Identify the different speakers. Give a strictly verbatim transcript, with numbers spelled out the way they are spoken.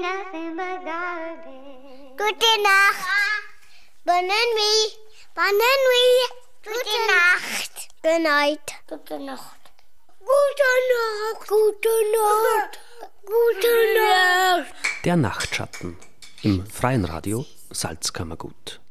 Speaker 1: nothing but garbage. Gute Nacht. Bonne nuit. Bonne nuit. Gute Nacht. Good night. Gute Nacht. Gute Nacht. Gute Nacht. Gute Nacht.
Speaker 2: Der Nachtschatten im Freien Radio Salzkammergut.